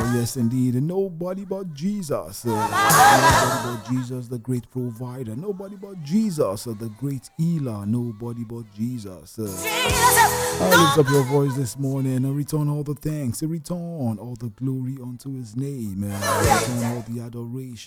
Yes, indeed. And nobody but Jesus. Nobody but Jesus, the great provider. Nobody but Jesus, the great healer. Nobody but Jesus. Lift up your voice this morning and return all the thanks. Return all the glory unto his name. Return all the adoration.